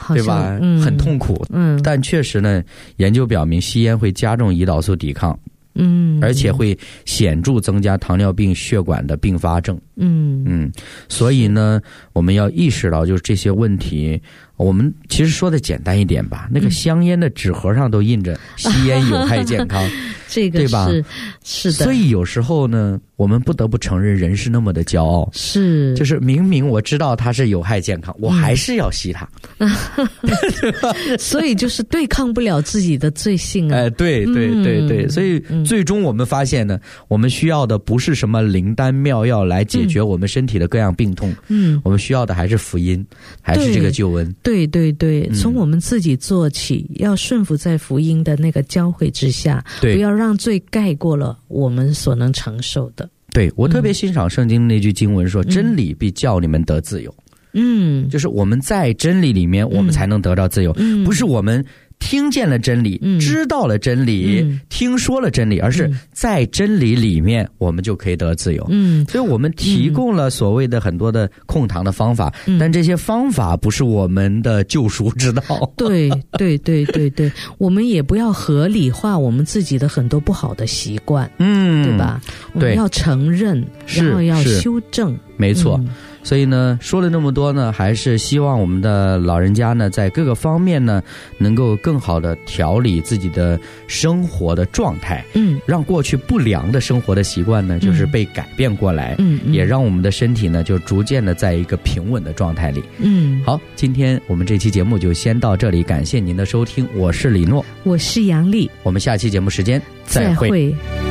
对吧？很痛苦。但确实呢，研究表明吸烟会加重胰岛素抵抗，而且会显著增加糖尿病血管的并发症。所以呢，我们要意识到就是这些问题。我们其实说的简单一点吧，那个香烟的纸盒上都印着吸烟有害健康， 这个对吧？ 是的。 所以有时候呢，我们不得不承认人是那么的骄傲，就是明明我知道它是有害健康，我还是要吸它。 所以就是对抗不了自己的罪性啊。 对，所以最终我们发现呢，我们需要的不是什么灵丹妙药来解决我们身体的各样病痛，我们需要的还是福音，还是这个救恩。 对，从我们自己做起，要顺服在福音的那个教诲之下，不要让罪盖过了我们所能承受的。 对，我特别欣赏圣经那句经文说，真理必叫你们得自由。就是我们在真理里面，我们才能得到自由，不是我们听见了真理，知道了真理，听说了真理，而是在真理里面我们就可以得自由。所以我们提供了所谓的很多的控糖的方法，但这些方法不是我们的救赎之道。 对，我们也不要合理化我们自己的很多不好的习惯，对吧？我们要承认，然后要修正。 没错。所以呢，说了那么多呢，还是希望我们的老人家呢，在各个方面呢，能够更好的调理自己的生活的状态，让过去不良的生活的习惯呢，就是被改变过来，也让我们的身体呢，就逐渐的在一个平稳的状态里。好，今天我们这期节目就先到这里，感谢您的收听，我是李诺， 我是杨丽， 我们下期节目时间再会。